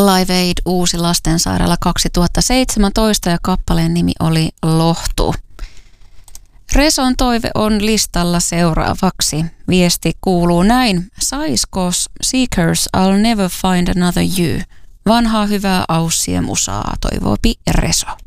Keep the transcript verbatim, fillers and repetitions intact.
Live Aid Uusi lastensairaala kaksituhattaseitsemäntoista ja kappaleen nimi oli Lohtu. Reson toive on listalla seuraavaksi. Viesti kuuluu näin. Saiskos Seekers I'll Never Find Another You. Vanhaa hyvää Aussien musaa, toivoopi Reso.